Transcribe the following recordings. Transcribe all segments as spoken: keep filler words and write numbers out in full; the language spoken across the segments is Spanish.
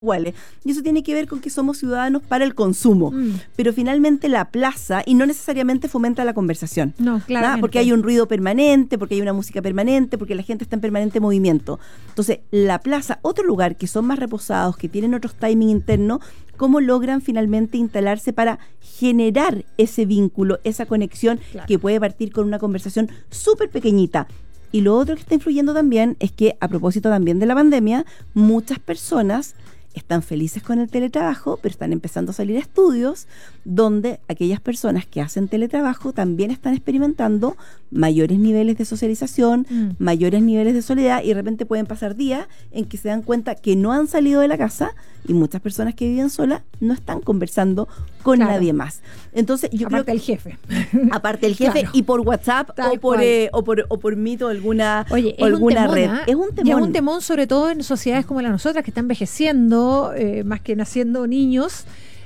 iguales. Y eso tiene que ver con que somos ciudadanos para el consumo. Mm. Pero finalmente la plaza, y no necesariamente fomenta la conversación. No, claro. Porque hay un ruido permanente, porque hay una música permanente, porque la gente está en permanente movimiento. Entonces, la plaza, otro lugar que son más reposados, que tienen otros timing internos, cómo logran finalmente instalarse para generar ese vínculo, esa conexión, claro, que puede partir con una conversación súper pequeñita. Y lo otro que está influyendo también es que, a propósito también de la pandemia, muchas personas están felices con el teletrabajo, pero están empezando a salir estudios donde aquellas personas que hacen teletrabajo también están experimentando mayores niveles de socialización, mm. mayores niveles de soledad, y de repente pueden pasar días en que se dan cuenta que no han salido de la casa, y muchas personas que viven solas no están conversando con claro. nadie más. Entonces, yo aparte creo del jefe. Aparte del jefe, claro. y por WhatsApp o por, eh, o por o por Meet o alguna, Oye, o alguna temón, red. ¿eh? Es un temón. Y es un temón sobre todo en sociedades como la nosotras, que están envejeciendo, eh, más que naciendo niños,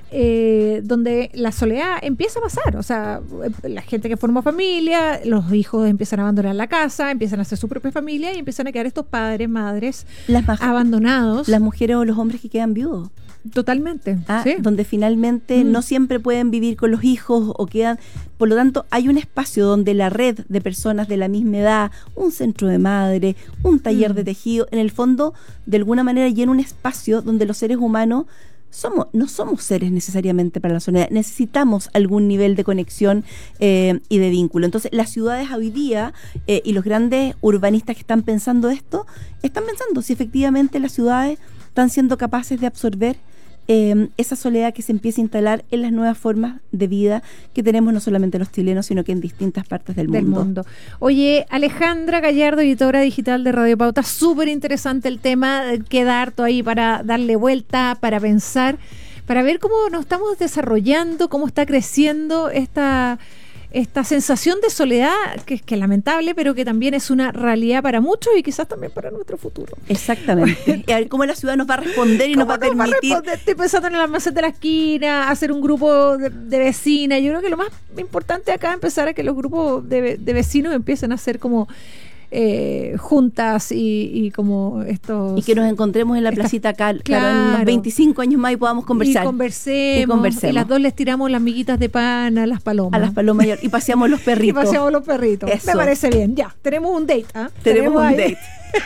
eh, donde la soledad empieza a pasar. O sea, la gente que formó familia, los hijos empiezan a abandonar la casa, empiezan a hacer su propia familia y empiezan a quedar estos padres, madres las bajas, abandonados. Las mujeres o los hombres que quedan viudos. Totalmente. Ah, sí. Donde finalmente mm. no siempre pueden vivir con los hijos o quedan. Por lo tanto, hay un espacio donde la red de personas de la misma edad, un centro de madre, un taller mm. de tejido, en el fondo, de alguna manera llena un espacio donde los seres humanos somos no somos seres necesariamente para la soledad, necesitamos algún nivel de conexión eh, y de vínculo. Entonces, las ciudades hoy día eh, y los grandes urbanistas que están pensando esto, están pensando si efectivamente las ciudades están siendo capaces de absorber Eh, esa soledad que se empieza a instalar en las nuevas formas de vida que tenemos no solamente los chilenos, sino que en distintas partes del, del mundo. mundo. Oye, Alejandra Gallardo, editora digital de Radio Pauta, súper interesante el tema, queda harto ahí para darle vuelta, para pensar, para ver cómo nos estamos desarrollando, cómo está creciendo esta... esta sensación de soledad que es que es lamentable, pero que también es una realidad para muchos y quizás también para nuestro futuro. Exactamente. Y a ver cómo la ciudad nos va a responder y nos va a permitir. Va a Estoy pensando en el almacén de la esquina, hacer un grupo de, de vecinas. Yo creo que lo más importante acá es empezar a que los grupos de, de vecinos empiecen a ser como Eh, juntas y, y como estos... Y que nos encontremos en la estas, placita acá, claro, claro, en unos veinticinco años más y podamos conversar. Y conversemos, y conversemos. Y las dos les tiramos las miguitas de pan a las palomas. A las palomas y paseamos los perritos. Y paseamos los perritos. Eso. Me parece bien. Ya, tenemos un date. ¿eh? Tenemos, tenemos un ahí. date.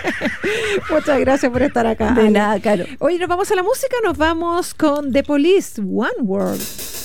Muchas gracias por estar acá. De nada, Caro. Oye, nos vamos a la música, nos vamos con The Police, One World.